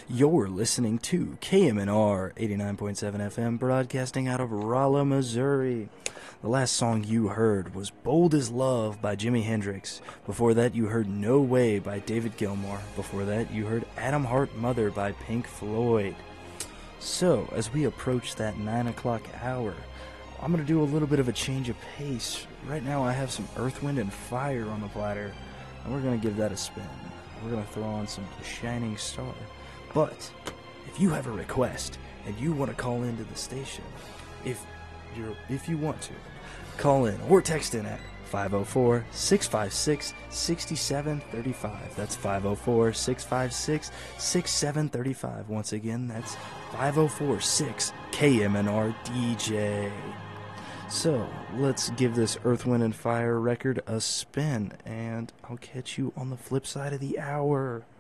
You're listening to KMNR 89.7 FM, broadcasting out of Rolla, Missouri. The last song you heard was Bold as Love by Jimi Hendrix. Before that, you heard No Way by David Gilmour. Before that, you heard Atom Heart Mother by Pink Floyd. So, as we approach that 9 o'clock hour, I'm going to do a little bit of a change of pace. Right now, I have some Earth, Wind, and Fire on the platter, and we're going to give that a spin. We're going to throw on some Shining Star. But if you have a request and you want to call into the station, if you want to, call in or text in at 504-656-6735. That's 504-656-6735. Once again, that's 504-6-KMNR-DJ. So, let's give this Earth, Wind, and Fire record a spin, and I'll catch you on the flip side of the hour.